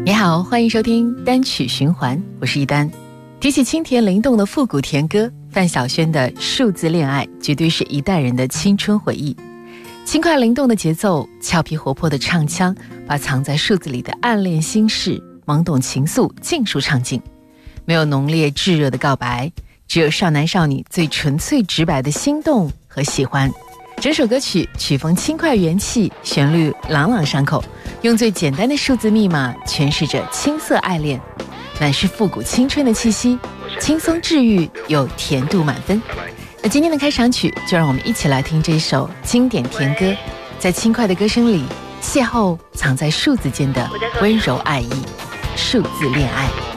你好，欢迎收听单曲循环，我是一丹。提起轻甜灵动的复古甜歌，范晓萱的《数字恋爱》绝对是一代人的青春回忆。轻快灵动的节奏，俏皮活泼的唱腔，把藏在数字里的暗恋心事、懵懂情愫尽数唱尽。没有浓烈炙热的告白，只有少男少女最纯粹直白的心动和喜欢。整首歌曲曲风轻快元气，旋律朗朗上口，用最简单的数字密码诠释着青涩爱恋，满是复古青春的气息，轻松治愈又甜度满分。那今天的开场曲，就让我们一起来听这首经典甜歌，在轻快的歌声里邂逅藏在数字间的温柔爱意，数字恋爱。